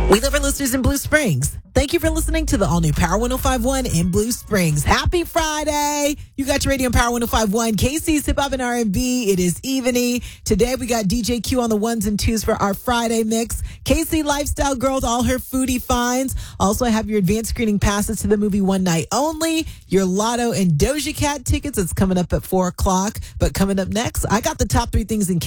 We love our listeners in Blue Springs. Thank you for listening to the all-new Power 105.1 in Blue Springs. Happy Friday. You got your radio on Power 105.1. KC's Hip Hop and R&B. It is evening. Today we got DJ Q on the ones and twos for our Friday mix. KC Lifestyle Girls, all her foodie finds. Also, I have your advanced screening passes to the movie One Night Only. Your Lotto and Doja Cat tickets. It's coming up at 4 o'clock. But coming up next, I got the top 3 things in